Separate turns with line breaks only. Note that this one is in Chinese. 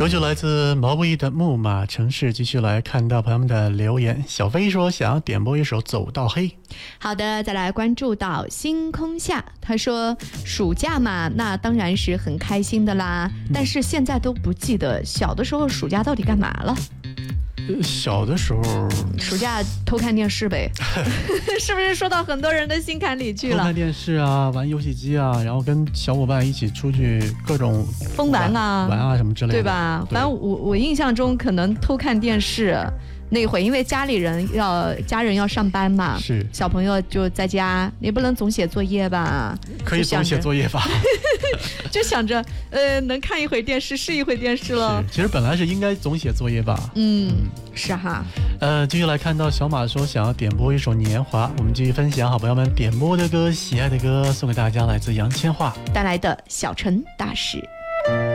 歌曲来自毛不易的《木马城市》，继续来看到朋友们的留言。小飞说想要点播一首《走到黑》。
好的，再来关注到星空下，他说暑假嘛，那当然是很开心的啦，但是现在都不记得小的时候暑假到底干嘛了。
小的时候
暑假偷看电视呗是不是说到很多人的心坎里去了？
偷看电视啊，玩游戏机啊，然后跟小伙伴一起出去各种
疯玩啊
玩啊什么之类的，
对吧？反正我印象中可能偷看电视那会，因为家人要上班嘛，
是
小朋友就在家，也不能总写作业吧？
可以总写作业吧？
就想着能看一会电视是一会电视了。
其实本来是应该总写作业吧？
是哈。
继续来看到小马说想要点播一首《年华》，我们继续分享好朋友们点播的歌，喜爱的歌送给大家，来自杨千嬅
带来的《小城大事》。